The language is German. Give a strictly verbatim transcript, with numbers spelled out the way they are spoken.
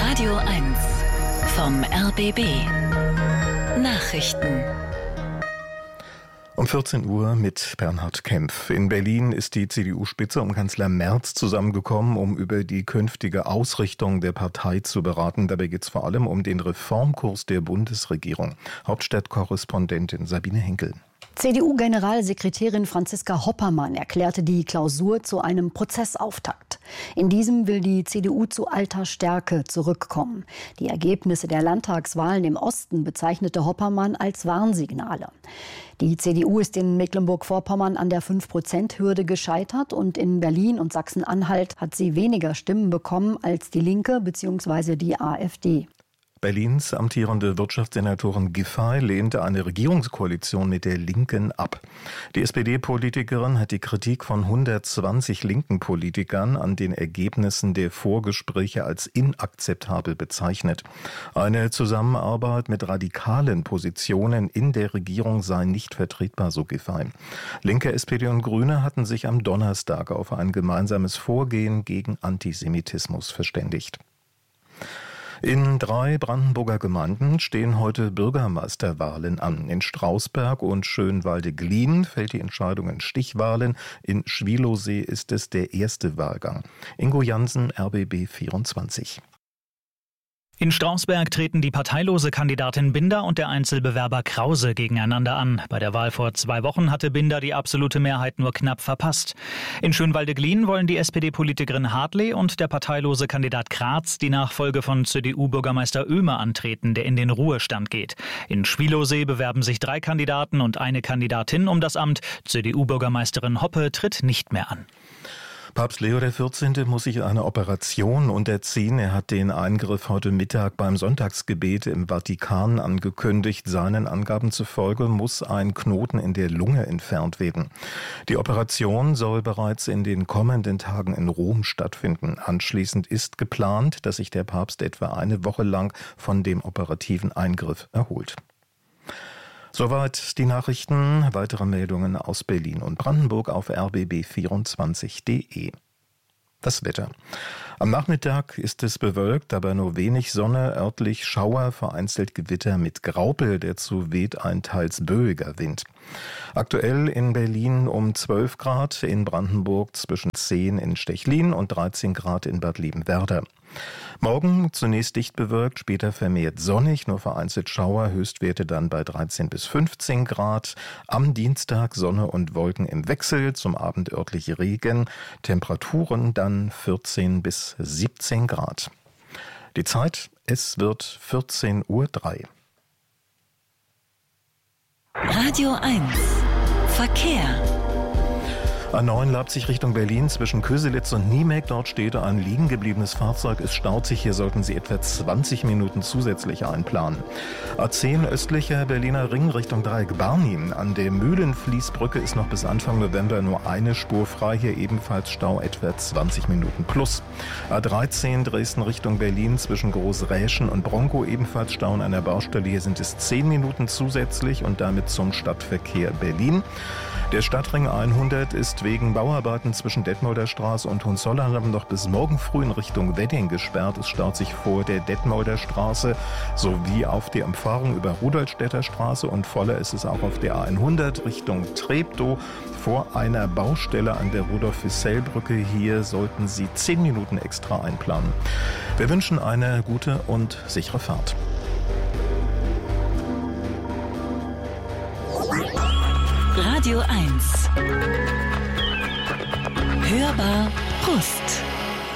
Radio eins vom R B B. Nachrichten. Um vierzehn Uhr mit Bernhard Kempf. In Berlin ist die C D U-Spitze um Kanzler Merz zusammengekommen, um über die künftige Ausrichtung der Partei zu beraten. Dabei geht es vor allem um den Reformkurs der Bundesregierung. Hauptstadtkorrespondentin Sabine Henkel. C D U-Generalsekretärin Franziska Hoppermann erklärte die Klausur zu einem Prozessauftakt. In diesem will die C D U zu alter Stärke zurückkommen. Die Ergebnisse der Landtagswahlen im Osten bezeichnete Hoppermann als Warnsignale. Die C D U ist in Mecklenburg-Vorpommern an der fünf Prozent Hürde gescheitert und in Berlin und Sachsen-Anhalt hat sie weniger Stimmen bekommen als die Linke bzw. die AfD. Berlins amtierende Wirtschaftssenatorin Giffey lehnte eine Regierungskoalition mit der Linken ab. Die S P D-Politikerin hat die Kritik von hundertzwanzig linken Politikern an den Ergebnissen der Vorgespräche als inakzeptabel bezeichnet. Eine Zusammenarbeit mit radikalen Positionen in der Regierung sei nicht vertretbar, so Giffey. Linke, S P D und Grüne hatten sich am Donnerstag auf ein gemeinsames Vorgehen gegen Antisemitismus verständigt. In drei Brandenburger Gemeinden stehen heute Bürgermeisterwahlen an. In Strausberg und Schönwalde-Glien fällt die Entscheidung in Stichwahlen. In Schwielowsee ist es der erste Wahlgang. Ingo Jansen, R B B vierundzwanzig. In Strausberg treten die parteilose Kandidatin Binder und der Einzelbewerber Krause gegeneinander an. Bei der Wahl vor zwei Wochen hatte Binder die absolute Mehrheit nur knapp verpasst. In Schönwalde-Glien wollen die S P D-Politikerin Hartley und der parteilose Kandidat Kratz die Nachfolge von C D U-Bürgermeister Oehmer antreten, der in den Ruhestand geht. In Schwielowsee bewerben sich drei Kandidaten und eine Kandidatin um das Amt. C D U-Bürgermeisterin Hoppe tritt nicht mehr an. Papst Leo der vierzehnte muss sich einer Operation unterziehen. Er hat den Eingriff heute Mittag beim Sonntagsgebet im Vatikan angekündigt. Seinen Angaben zufolge muss ein Knoten in der Lunge entfernt werden. Die Operation soll bereits in den kommenden Tagen in Rom stattfinden. Anschließend ist geplant, dass sich der Papst etwa eine Woche lang von dem operativen Eingriff erholt. Soweit die Nachrichten. Weitere Meldungen aus Berlin und Brandenburg auf r b b vierundzwanzig punkt de. Das Wetter. Am Nachmittag ist es bewölkt, aber nur wenig Sonne, örtlich Schauer, vereinzelt Gewitter mit Graupel, dazu weht ein teils böiger Wind. Aktuell in Berlin um zwölf Grad, in Brandenburg zwischen zehn in Stechlin und dreizehn Grad in Bad Liebenwerda. Morgen zunächst dicht bewölkt, später vermehrt sonnig, nur vereinzelt Schauer, Höchstwerte dann bei dreizehn bis fünfzehn Grad. Am Dienstag Sonne und Wolken im Wechsel, zum Abend örtlich Regen, Temperaturen dann vierzehn bis siebzehn Grad. Die Zeit, es wird vierzehn Uhr drei. Radio eins Verkehr. A neun Leipzig Richtung Berlin zwischen Köselitz und Niemek. Dort steht ein liegen gebliebenes Fahrzeug. Es staut sich. Hier sollten Sie etwa zwanzig Minuten zusätzlich einplanen. A zehn östlicher Berliner Ring Richtung Dreieck Barnim. An der Mühlenfließbrücke ist noch bis Anfang November nur eine Spur frei. Hier ebenfalls Stau etwa zwanzig Minuten plus. A dreizehn Dresden Richtung Berlin zwischen Großräschen und Bronkow ebenfalls Stau an einer Baustelle. Hier sind es zehn Minuten zusätzlich und damit zum Stadtverkehr Berlin. Der Stadtring hundert ist wegen Bauarbeiten zwischen Detmolder Straße und Hohenzollern noch bis morgen früh in Richtung Wedding gesperrt. Es staut sich vor der Detmolder Straße sowie auf der Umfahrung über Rudolstädter Straße und voller ist es auch auf der A hundert Richtung Treptow vor einer Baustelle an der Rudolf-Wissell-Brücke. Hier sollten Sie zehn Minuten extra einplanen. Wir wünschen eine gute und sichere Fahrt. Radio eins. Hörbar Brust.